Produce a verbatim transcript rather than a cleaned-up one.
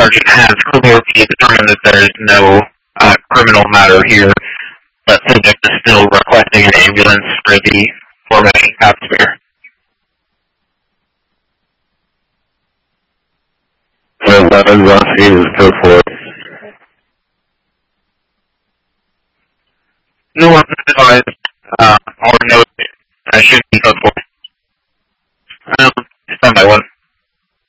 sergeant has clearly determined that there is no uh, criminal matter here, but subject is still requesting an ambulance for the formation passenger. eleven, velocity is code four. No one advised